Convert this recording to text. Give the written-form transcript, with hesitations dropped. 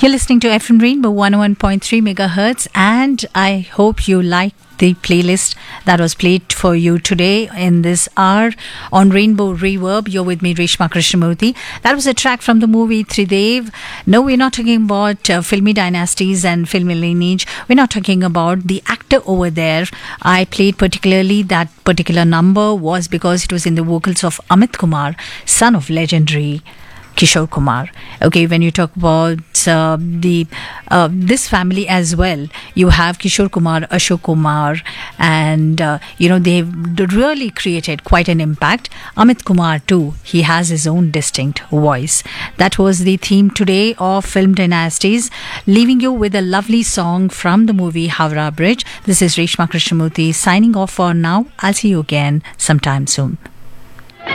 You're listening to FM Rainbow 101.3 megahertz, and I hope you like the playlist that was played for you today in this hour on Rainbow Reverb. You're with me, Reshma Krishnamurthy. That was a track from the movie Tridev. No, we're not talking about filmy dynasties and filmy lineage. We're not talking about the actor over there. I played particularly that particular number was because it was in the vocals of Amit Kumar, son of legendary Kishore Kumar. Okay, when you talk about this family as well, you have Kishore Kumar, Ashok Kumar, and they've really created quite an impact. Amit Kumar too, he has his own distinct voice. That was the theme today of Film Dynasties, leaving you with a lovely song from the movie Howrah Bridge. This is Reshma Krishnamurthy signing off for now. I'll see you again sometime soon.